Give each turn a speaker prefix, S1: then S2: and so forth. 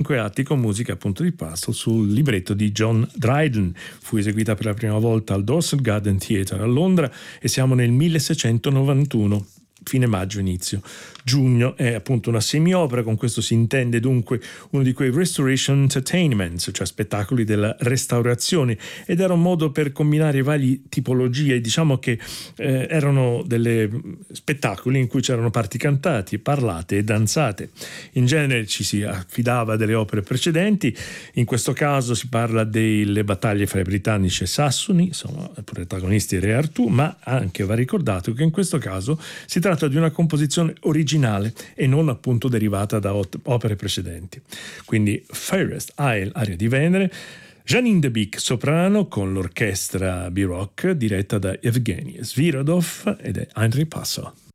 S1: 5 atti con musica appunto di Purcell sul libretto di John Dryden. Fu eseguita per la prima volta al Dorset Garden Theatre a Londra e siamo nel 1691. Fine maggio, inizio giugno. È appunto una semiopera, con questo si intende dunque uno di quei restoration entertainments, cioè spettacoli della restaurazione, ed era un modo per combinare varie tipologie. Diciamo che erano delle spettacoli in cui c'erano parti cantate, parlate e danzate. In genere ci si affidava delle opere precedenti, in questo caso si parla delle battaglie fra i britannici e sassoni, insomma protagonisti Re Artù, ma anche va ricordato che in questo caso si tratta di una composizione originale e non appunto derivata da opere precedenti. Quindi Fairest Isle, aria di Venere, Janine de Beek soprano con l'orchestra B-Rock diretta da Evgeny Svirodov ed è Henry Purcell.